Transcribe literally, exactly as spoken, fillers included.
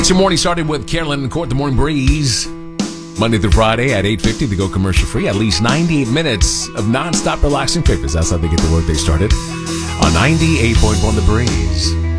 Get your morning started with Carolyn and Court, the Morning Breeze. Monday through Friday at eight fifty to go commercial free. At least ninety-eight minutes of non-stop relaxing favorites. That's how they get the workday started on ninety-eight point one The Breeze.